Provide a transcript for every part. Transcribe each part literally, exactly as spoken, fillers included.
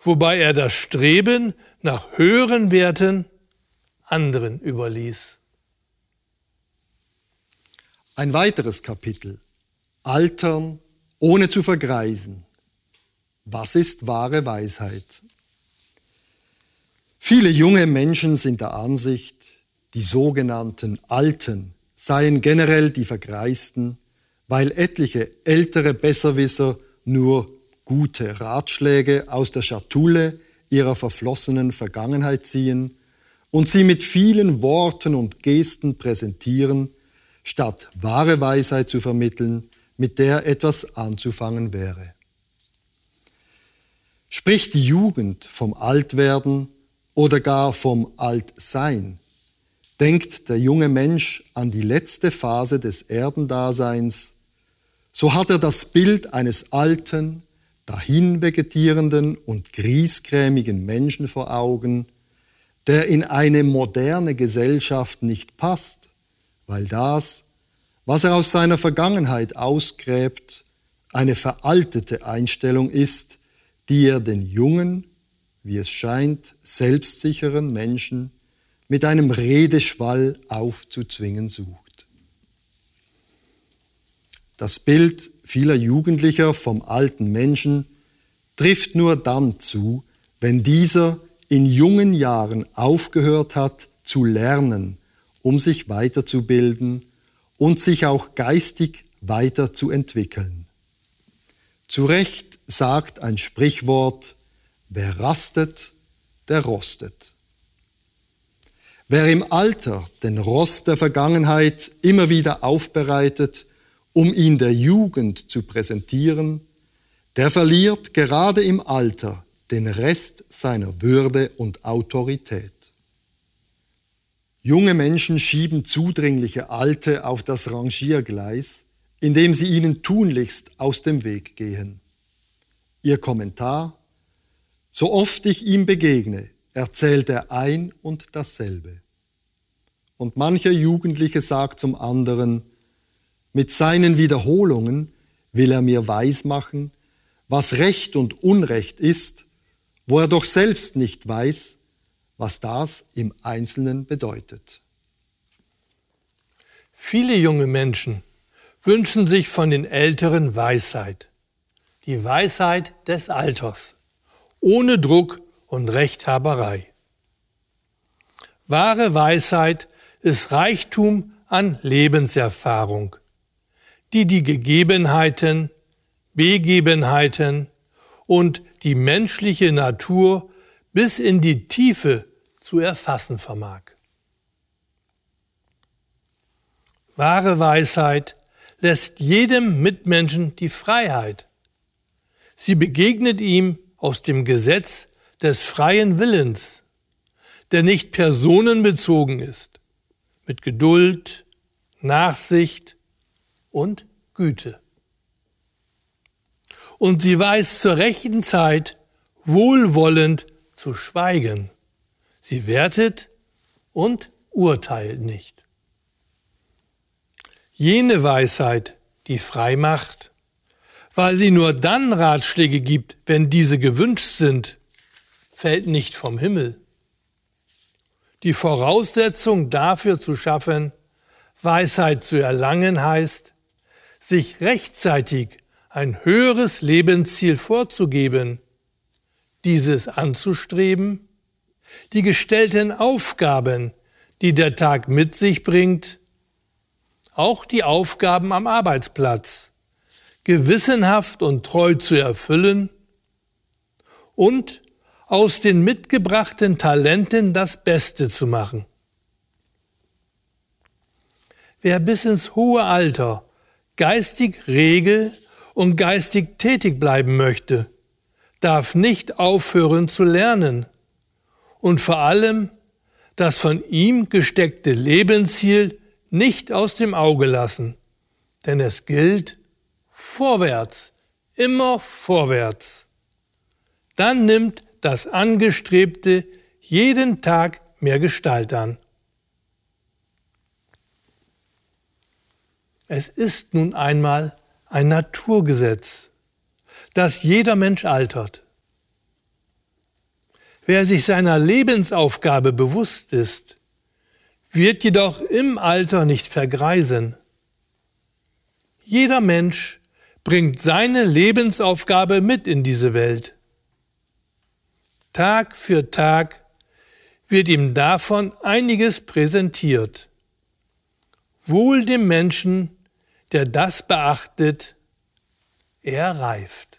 wobei er das Streben nach höheren Werten anderen überließ. Ein weiteres Kapitel: Altern ohne zu vergreisen. Was ist wahre Weisheit? Viele junge Menschen sind der Ansicht, die sogenannten Alten seien generell die Vergreisten, weil etliche ältere Besserwisser nur gute Ratschläge aus der Schatulle ihrer verflossenen Vergangenheit ziehen und sie mit vielen Worten und Gesten präsentieren, statt wahre Weisheit zu vermitteln, mit der etwas anzufangen wäre. Spricht die Jugend vom Altwerden oder gar vom Altsein, denkt der junge Mensch an die letzte Phase des Erdendaseins, so hat er das Bild eines alten, dahinvegetierenden und griesgrämigen Menschen vor Augen, der in eine moderne Gesellschaft nicht passt, weil das, was er aus seiner Vergangenheit ausgräbt, eine veraltete Einstellung ist, die er den jungen, wie es scheint, selbstsicheren Menschen mit einem Redeschwall aufzuzwingen sucht. Das Bild vieler Jugendlicher vom alten Menschen trifft nur dann zu, wenn dieser in jungen Jahren aufgehört hat zu lernen, um sich weiterzubilden und sich auch geistig weiterzuentwickeln. Zu Recht sagt ein Sprichwort: Wer rastet, der rostet. Wer im Alter den Rost der Vergangenheit immer wieder aufbereitet, um ihn der Jugend zu präsentieren, der verliert gerade im Alter den Rest seiner Würde und Autorität. Junge Menschen schieben zudringliche Alte auf das Rangiergleis, indem sie ihnen tunlichst aus dem Weg gehen. Ihr Kommentar: So oft ich ihm begegne, erzählt er ein und dasselbe. Und mancher Jugendliche sagt zum anderen: Mit seinen Wiederholungen will er mir weismachen, was Recht und Unrecht ist, wo er doch selbst nicht weiß, was das im Einzelnen bedeutet. Viele junge Menschen wünschen sich von den Älteren Weisheit, die Weisheit des Alters, ohne Druck und Rechthaberei. Wahre Weisheit ist Reichtum an Lebenserfahrung, die die Gegebenheiten, Begebenheiten und die menschliche Natur bis in die Tiefe zu erfassen vermag. Wahre Weisheit lässt jedem Mitmenschen die Freiheit. Sie begegnet ihm aus dem Gesetz des freien Willens, der nicht personenbezogen ist, mit Geduld, Nachsicht und Güte. Und sie weiß zur rechten Zeit wohlwollend zu schweigen. Sie wertet und urteilt nicht. Jene Weisheit, die frei macht, weil sie nur dann Ratschläge gibt, wenn diese gewünscht sind, fällt nicht vom Himmel. Die Voraussetzung dafür zu schaffen, Weisheit zu erlangen, heißt, sich rechtzeitig ein höheres Lebensziel vorzugeben, dieses anzustreben, die gestellten Aufgaben, die der Tag mit sich bringt, auch die Aufgaben am Arbeitsplatz, gewissenhaft und treu zu erfüllen und aus den mitgebrachten Talenten das Beste zu machen. Wer bis ins hohe Alter geistig rege und geistig tätig bleiben möchte, darf nicht aufhören zu lernen und vor allem das von ihm gesteckte Lebensziel nicht aus dem Auge lassen, denn es gilt vorwärts, immer vorwärts. Dann nimmt das Angestrebte jeden Tag mehr Gestalt an. Es ist nun einmal ein Naturgesetz, dass jeder Mensch altert. Wer sich seiner Lebensaufgabe bewusst ist, wird jedoch im Alter nicht vergreisen. Jeder Mensch bringt seine Lebensaufgabe mit in diese Welt. Tag für Tag wird ihm davon einiges präsentiert. Wohl dem Menschen, der das beachtet, er reift.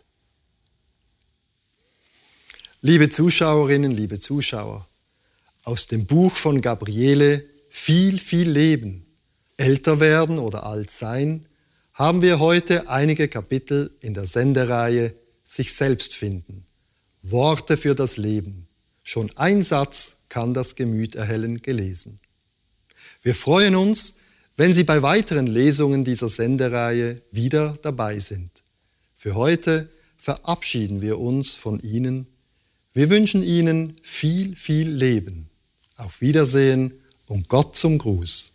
Liebe Zuschauerinnen, liebe Zuschauer, aus dem Buch von Gabriele Viel, viel Leben, älter werden oder alt sein, haben wir heute einige Kapitel in der Sendereihe Sich selbst finden. Worte für das Leben. Schon ein Satz kann das Gemüt erhellen, gelesen. Wir freuen uns, wenn Sie bei weiteren Lesungen dieser Sendereihe wieder dabei sind. Für heute verabschieden wir uns von Ihnen. Wir wünschen Ihnen viel, viel Leben. Auf Wiedersehen und Gott zum Gruß.